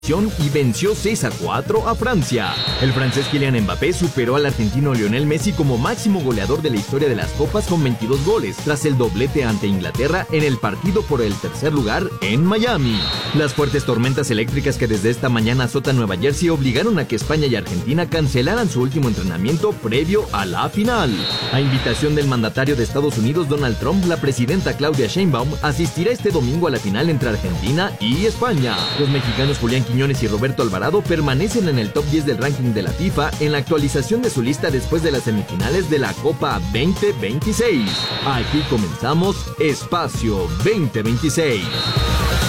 y venció 6-4 a Francia. El francés Kylian Mbappé superó al argentino Lionel Messi como máximo goleador de la historia de las copas con 22 goles, tras el doblete ante Inglaterra en el partido por el tercer lugar en Miami. Las fuertes tormentas eléctricas que desde esta mañana azotan Nueva Jersey obligaron a que España y Argentina cancelaran su último entrenamiento previo a la final. A invitación del mandatario de Estados Unidos, Donald Trump, la presidenta Claudia Sheinbaum asistirá este domingo a la final entre Argentina y España. Los mexicanos Julián Quiñones y Roberto Alvarado permanecen en el top 10 del ranking de la FIFA en la actualización de su lista después de las semifinales de la Copa 2026. Aquí comenzamos Espacio 2026.